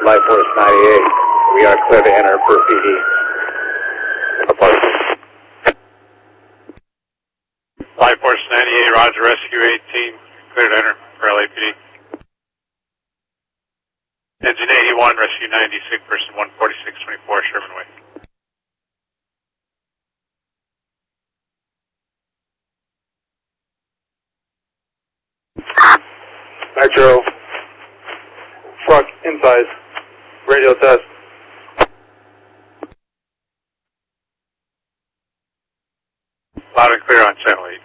Life Force 98. We are clear to enter for PD. Life Force 98, Roger, Rescue 18, clear to enter for LAPD. Engine 81, Rescue 96, person 14624, Sherman Way. Nitro. Truck inside. Radio test. Loud and clear on channel 8.